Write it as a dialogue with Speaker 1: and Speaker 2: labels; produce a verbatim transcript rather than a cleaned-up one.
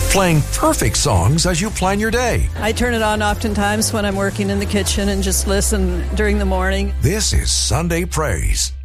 Speaker 1: playing perfect songs as you plan your day.
Speaker 2: I turn it on oftentimes when I'm working in the kitchen and just listen during the morning.
Speaker 1: This is Sunday Praise.